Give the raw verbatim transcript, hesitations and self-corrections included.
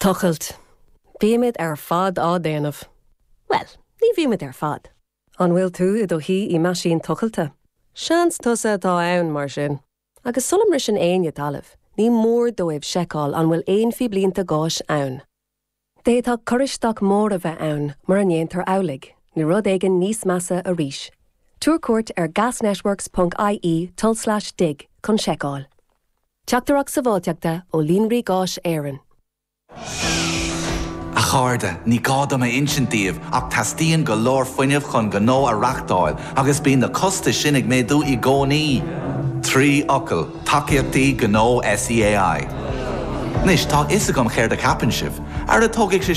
Tuchailt. Bíimiid ar fad á déanamh. Well, ní bhíimiid ar fad. An bhfuil tú i do hí i maisín tuchailte. Seans tusa tá ann mar sin. Agus sulam ris an aine talamh. Ní mór dóibh seicáil an bhfuil éon fi blianta gáis ann. Détá coristeach mór a bheith ann mar an éontar álaigh, ní rud éigean níos measa a ríis. Túrcuairt ar gasnetworks dot I E tull slash dig chun seicáil. Teachtarach sa bháteachta ó Línrí Gáis Éireann. A cháirde, ní gáda mé insintíomh ach tastíon go leor foiineamh chun go nó a reachtáil agus bíon na costa sinnig mé dú i gcónaí. Trí ocail, takeíochtaí go nó S E A I. Nis tá is agam chéir de capan sibh, ar a tógadh sé